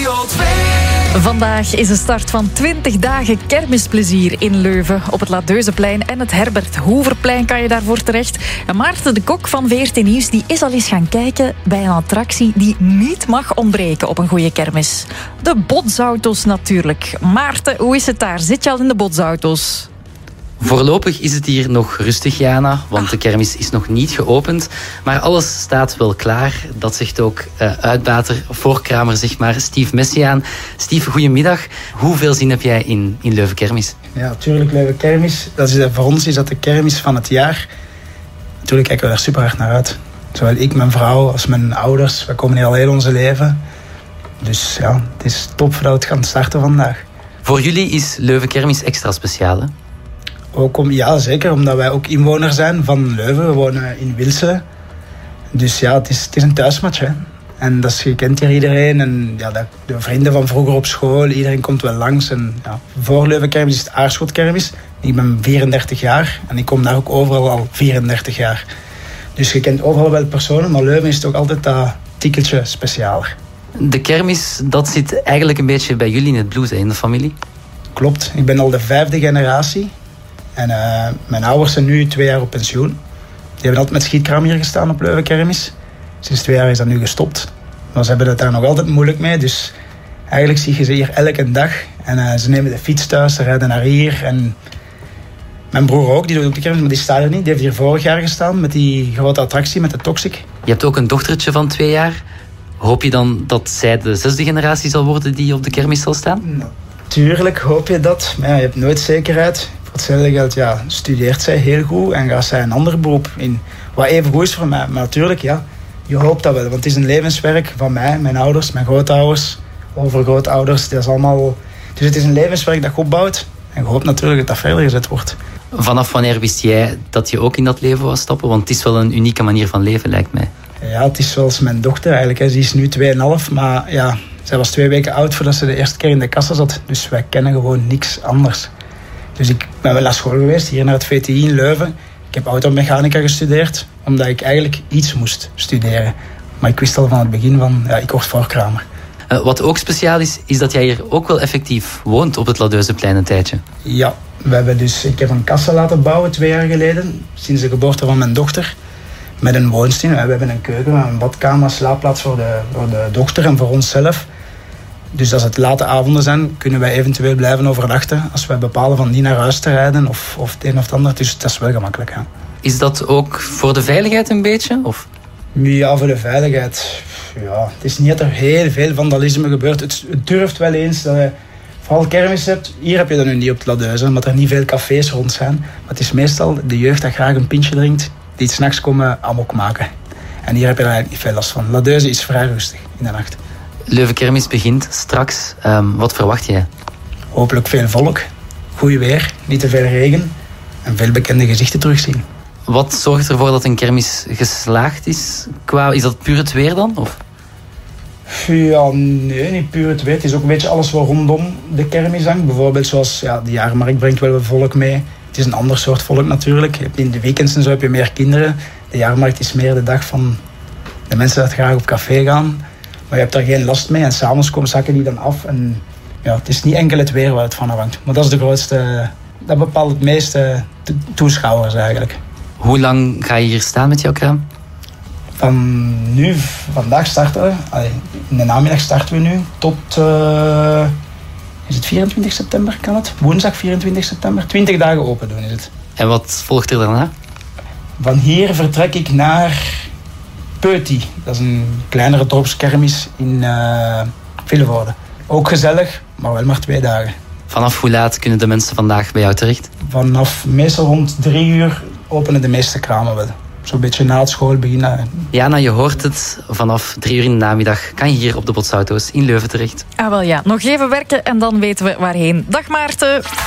Radio 2. Vandaag is de start van 20 dagen kermisplezier in Leuven. Op het Ladeuzeplein en het Herbert Hooverplein kan je daarvoor terecht. En Maarten de Kok van VRT Nieuws die is al eens gaan kijken bij een attractie die niet mag ontbreken op een goede kermis. De botsauto's natuurlijk. Maarten, hoe is het daar? Zit je al in de botsauto's? Voorlopig is het hier nog rustig, Jana, want de kermis is nog niet geopend. Maar alles staat wel klaar. Dat zegt ook uitbater, voorkramer, zeg maar, Steve Messiaan. Steve, goedemiddag. Hoeveel zin heb jij in Leuven Kermis? Ja, natuurlijk Leuven Kermis. Voor ons is dat de kermis van het jaar. Natuurlijk kijken we daar super hard naar uit. Zowel ik, mijn vrouw, als mijn ouders. We komen hier al heel onze leven. Dus ja, het is top dat we het gaan starten vandaag. Voor jullie is Leuven Kermis extra speciaal, hè? Ja, zeker, omdat wij ook inwoner zijn van Leuven. We wonen in Wilselen. Dus ja, het is een thuismatch, hè. En je kent hier iedereen. En ja, de vrienden van vroeger op school, iedereen komt wel langs. En ja, voor Leuven Kermis is het Aarschot Kermis. Ik ben 34 jaar en ik kom daar ook overal al 34 jaar. Dus je kent overal wel personen, maar Leuven is toch altijd dat tikkeltje specialer. De kermis, dat zit eigenlijk een beetje bij jullie in het bloed, hè, in de familie? Klopt, ik ben al de 5e generatie. En mijn ouders zijn nu 2 jaar op pensioen. Die hebben altijd met schietkraam hier gestaan op Leuven Kermis. Sinds 2 jaar is dat nu gestopt. Maar ze hebben het daar nog altijd moeilijk mee. Dus eigenlijk zie je ze hier elke dag. En ze nemen de fiets thuis, ze rijden naar hier. En mijn broer ook, die doet ook de kermis, maar die staat er niet. Die heeft hier vorig jaar gestaan met die grote attractie, met de Toxic. Je hebt ook een dochtertje van 2 jaar. Hoop je dan dat zij de 6e generatie zal worden die op de kermis zal staan? Natuurlijk hoop je dat. Maar ja, je hebt nooit zekerheid. Voor hetzelfde geld, ja, studeert zij heel goed en gaat zij een ander beroep in. Wat even goed is voor mij. Maar natuurlijk, ja, je hoopt dat wel. Want het is een levenswerk van mij, mijn ouders, mijn grootouders, overgrootouders. Dat is allemaal... Dus het is een levenswerk dat je opbouwt. En je hoopt natuurlijk dat dat verder gezet wordt. Vanaf wanneer wist jij dat je ook in dat leven wou stappen? Want het is wel een unieke manier van leven, lijkt mij. Ja, het is zoals mijn dochter eigenlijk. Hè. Ze is nu 2,5, maar ja, zij was 2 weken oud voordat ze de eerste keer in de kassa zat. Dus wij kennen gewoon niks anders. Dus ik ben wel naar school geweest, hier naar het VTI in Leuven. Ik heb automechanica gestudeerd, omdat ik eigenlijk iets moest studeren. Maar ik wist al van het begin van, ja, ik word voorkramer. Wat ook speciaal is dat jij hier ook wel effectief woont op het Ladeuzeplein een tijdje. Ja, ik heb een kassa laten bouwen 2 jaar geleden, sinds de geboorte van mijn dochter. Met een woonsteen. We hebben een keuken, een badkamer, slaapplaats voor de dochter en voor onszelf. Dus als het late avonden zijn, kunnen wij eventueel blijven overnachten. Als wij bepalen van niet naar huis te rijden of het een of het ander. Dus dat is wel gemakkelijk. Ja. Is dat ook voor de veiligheid een beetje? Of? Ja, voor de veiligheid. Ja, het is niet dat er heel veel vandalisme gebeurt. Het durft wel eens dat je vooral kermis hebt. Hier heb je dat nu niet op het Ladeuze, omdat er niet veel cafés rond zijn. Maar het is meestal de jeugd dat graag een pintje drinkt, die 's nachts komen amok maken. En hier heb je er eigenlijk niet veel last van. Ladeuze is vrij rustig in de nacht. Leuven Kermis begint straks. Wat verwacht jij? Hopelijk veel volk, goed weer, niet te veel regen en veel bekende gezichten terugzien. Wat zorgt ervoor dat een kermis geslaagd is? Is dat puur het weer dan? Of? Ja, nee, niet puur het weer. Het is ook een beetje alles wat rondom de kermis hangt. Bijvoorbeeld zoals de jaarmarkt brengt wel wat volk mee. Het is een ander soort volk natuurlijk. In de weekends en zo heb je meer kinderen. De jaarmarkt is meer de dag van de mensen die graag op café gaan. Maar je hebt daar geen last mee. En s'avonds zakken die dan af. En ja, het is niet enkel het weer waar het van afhangt. Maar dat is de grootste... Dat bepaalt het meeste toeschouwers eigenlijk. Hoe lang ga je hier staan met jouw kraam? Vandaag starten we. In de namiddag starten we nu. Tot... is het 24 september kan het? Woensdag 24 september. 20 dagen open doen is het. En wat volgt er daarna? Van hier vertrek ik naar Peuty. Dat is een kleinere dorpskermis in Vilvoorde. Ook gezellig, maar wel maar 2 dagen. Vanaf hoe laat kunnen de mensen vandaag bij jou terecht? Vanaf meestal rond 3 uur openen de meeste kramen wel. Zo'n beetje na het school beginnen. Jana, je hoort het. Vanaf 3 uur in de namiddag kan je hier op de botsauto's in Leuven terecht. Ah wel ja, nog even werken en dan weten we waarheen. Dag Maarten.